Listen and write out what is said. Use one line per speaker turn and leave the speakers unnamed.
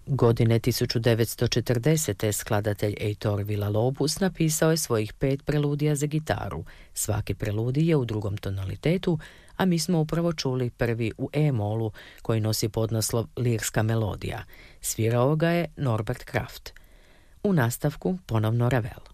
Godine 1940. skladatelj Heitor Villa-Lobos napisao je svojih 5 preludija za gitaru. Svaki preludij je u drugom tonalitetu, a mi smo upravo čuli prvi u E-molu koji nosi podnaslov Lirska melodija. Svirao ga je Norbert Kraft. U nastavku ponovno Ravel.